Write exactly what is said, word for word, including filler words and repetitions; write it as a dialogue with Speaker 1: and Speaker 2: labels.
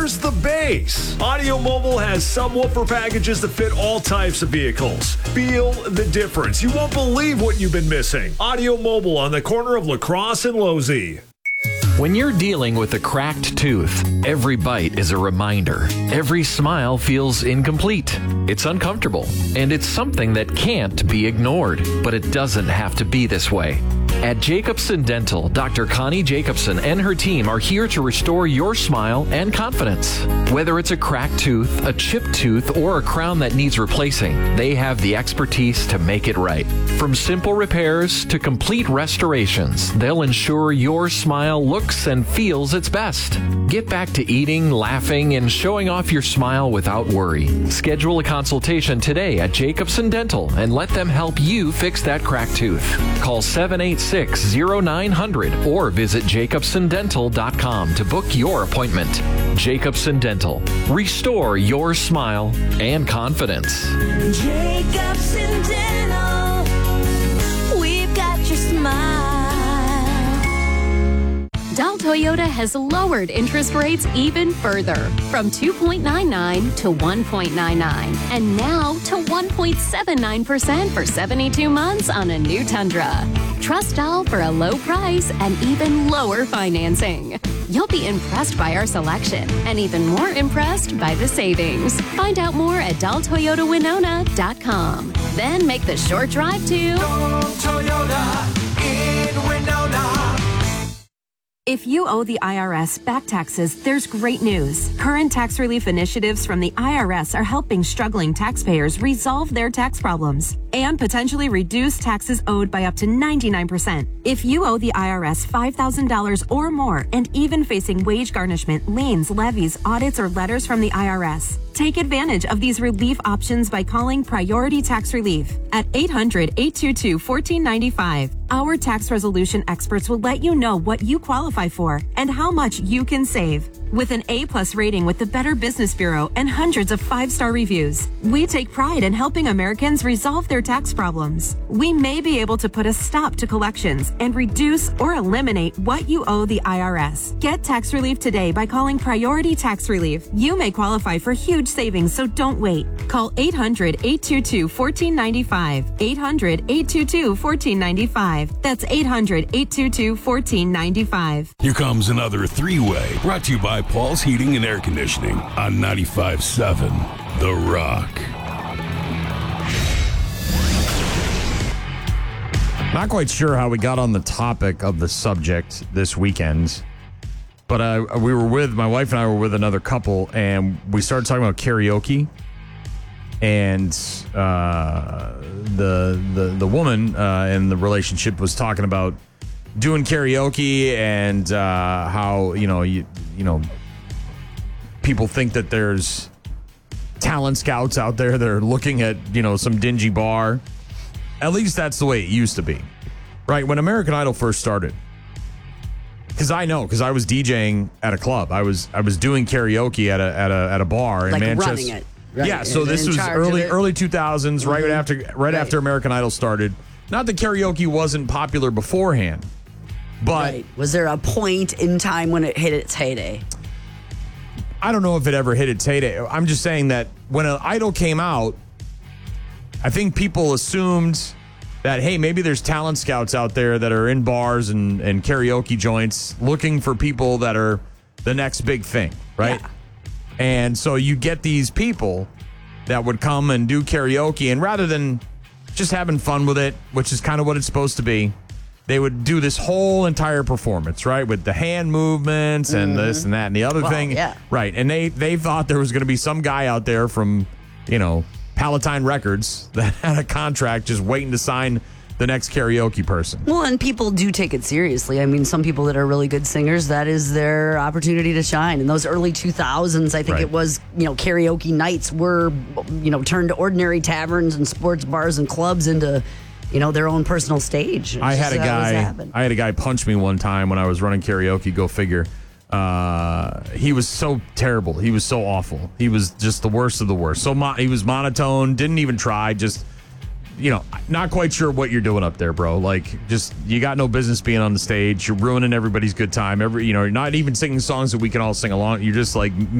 Speaker 1: Where's the bass? Audio Mobile has subwoofer packages that fit all types of vehicles. Feel the difference. You won't believe what you've been missing. Audio Mobile on the corner of La Crosse and Losey.
Speaker 2: When you're dealing with a cracked tooth, every bite is a reminder. Every smile feels incomplete. It's uncomfortable, and it's something that can't be ignored. But it doesn't have to be this way. At Jacobson Dental, Doctor Connie Jacobson and her team are here to restore your smile and confidence. Whether it's a cracked tooth, a chipped tooth, or a crown that needs replacing, they have the expertise to make it right. From simple repairs to complete restorations, they'll ensure your smile looks and feels its best. Get back to eating, laughing, and showing off your smile without worry. Schedule a consultation today at Jacobson Dental and let them help you fix that cracked tooth. Call seven eight six, zero nine zero zero or visit jacobson dental dot com to book your appointment. Jacobson Dental. Restore your smile and confidence.
Speaker 3: Jacobson Dental. We've got your smile. Dow Toyota has lowered interest rates even further from two point nine nine to one point nine nine and now to one point seven nine percent for seventy-two months on a new Tundra. Trust Dow for a low price and even lower financing. You'll be impressed by our selection and even more impressed by the savings. Find out more at Dow Toyota Winona dot com. Then make the short drive to
Speaker 4: Toyota in Winona.
Speaker 5: If you owe the I R S back taxes, there's great news. Current tax relief initiatives from the I R S are helping struggling taxpayers resolve their tax problems and potentially reduce taxes owed by up to ninety-nine percent. If you owe the I R S five thousand dollars or more and even facing wage garnishment, liens, levies, audits, or letters from the I R S, take advantage of these relief options by calling Priority Tax Relief at eight hundred, eight two two, one four nine five. Our tax resolution experts will let you know what you qualify for and how much you can save. With an A-plus rating with the Better Business Bureau and hundreds of five-star reviews, we take pride in helping Americans resolve their tax problems. We may be able to put a stop to collections and reduce or eliminate what you owe the I R S. Get tax relief today by calling Priority Tax Relief. You may qualify for huge savings, so don't wait. Call eight hundred, eight two two, one four nine five. eight hundred, eight two two, one four nine five. That's eight hundred, eight two two, one four nine five.
Speaker 6: Here comes another three-way, brought to you by Paul's Heating and Air Conditioning on ninety-five point seven The Rock.
Speaker 7: Not quite sure how we got on the topic of the subject this weekend, but uh, we were with, my wife and I were with another couple, and we started talking about karaoke. And uh, the the the woman uh, in the relationship was talking about doing karaoke and uh, how you know you you know people think that there's talent scouts out there that are looking at you know some dingy bar. At least that's the way it used to be, right? When American Idol first started, because I know because I was DJing at a club, I was I was doing karaoke at a at a at a bar in
Speaker 8: like
Speaker 7: Manchester.
Speaker 8: Running it. Right.
Speaker 7: Yeah, so this was early early two thousands, right mm-hmm. after right, right after American Idol started. Not that karaoke wasn't popular beforehand, but
Speaker 8: right. Was there a point in time when it hit its heyday?
Speaker 7: I don't know if it ever hit its heyday. I'm just saying that when an Idol came out, I think people assumed that, hey, maybe there's talent scouts out there that are in bars and, and karaoke joints looking for people that are the next big thing, right? Yeah. And so you get these people that would come and do karaoke, and rather than just having fun with it, which is kind of what it's supposed to be, they would do this whole entire performance, right, with the hand movements and mm-hmm. this and that and the other
Speaker 8: well,
Speaker 7: thing.
Speaker 8: Yeah.
Speaker 7: Right, and they, they thought there was going to be some guy out there from, you know, Palatine Records that had a contract just waiting to sign the next karaoke person.
Speaker 8: Well, and people do take it seriously. I mean, some people that are really good singers, that is their opportunity to shine. In those early two thousands, I think
Speaker 7: right.
Speaker 8: it was, you know, karaoke nights were, you know, turned ordinary taverns and sports bars and clubs into, you know, their own personal stage. It's
Speaker 7: I had
Speaker 8: just,
Speaker 7: a guy, I had a guy punch me one time when I was running karaoke, go figure. Uh, he was so terrible. He was so awful. He was just the worst of the worst. So mo- he was monotone, didn't even try, just, you know, not quite sure what you're doing up there, bro. Like, just, you got no business being on the stage. You're ruining everybody's good time. Every, you know, you're not even singing songs that we can all sing along. You're just like